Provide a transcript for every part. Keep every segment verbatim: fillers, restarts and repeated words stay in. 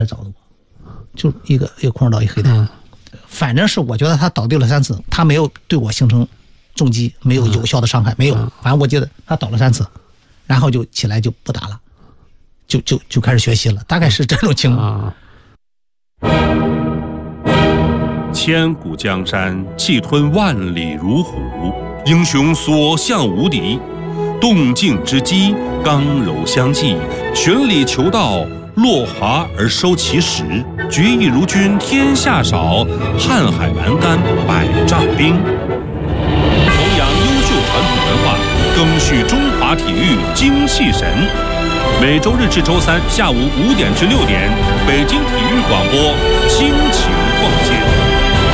找的我，就一个一个空手道一黑带、嗯，反正是我觉得他倒地了三次，他没有对我形成重击，没有有效的伤害，没有，反正我觉得他倒了三次，然后就起来就不打了，就就就开始学习了，大概是这种情况。 千古江山，气吞万里如虎，英雄所向无敌。动静之机，刚柔相济，循理求道，落华而收其实。决意如君天下少，瀚海阑干百丈冰。弘扬优秀传统文化，赓续中华体育精气神。每周日至周三下午五点至六点，北京体育广播倾情逛街。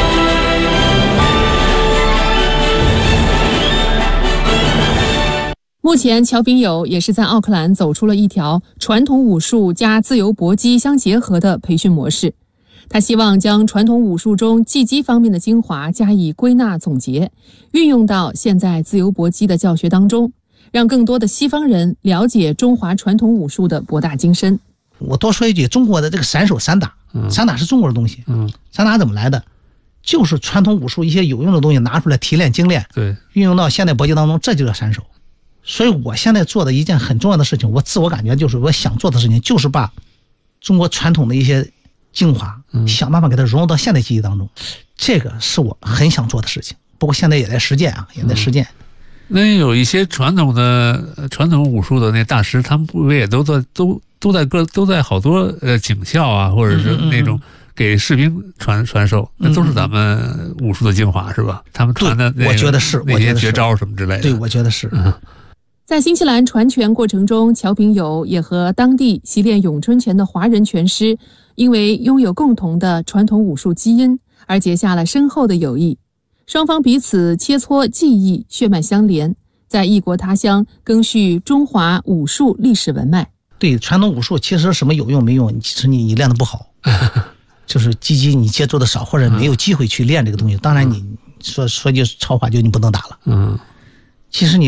目前乔炳友也是在奥克兰走出了一条传统武术加自由搏击相结合的培训模式。他希望将传统武术中技击方面的精华加以归纳总结，运用到现在自由搏击的教学当中，让更多的西方人了解中华传统武术的博大精深。 我多说一句，中国的这个散手散打，嗯、散打是中国的东西，嗯，散打怎么来的？就是传统武术一些有用的东西拿出来提炼精炼， 对， 运用到现代搏击当中，这就叫散手。所以我现在做的一件很重要的事情，我自我感觉就是我想做的事情，就是把中国传统的一些精华、嗯、想办法给它融入到现代技艺当中，这个是我很想做的事情。不过现在也在实践啊，也在实践。嗯、 那有一些传统的传统武术的那大师，他们不也都在都都在各都在好多呃警校啊，或者是那种给士兵传传授，那都是咱们武术的精华，是吧？他们传的、那个， 我觉得是那些绝招什么之类的。 对，我觉得是。嗯， 在新西兰传拳过程中，乔炳友也和当地习练咏春拳的华人拳师，因为拥有共同的传统武术基因，而结下了深厚的友谊。双方彼此切磋技艺，血脉相连，在异国他乡赓续中华武术历史文脉。 对，传统武术其实什么有用没用，其实你你练得不好，就是击击你接触的少，或者没有机会去练这个东西。当然你说说句超话，就你不能打了。嗯，其实你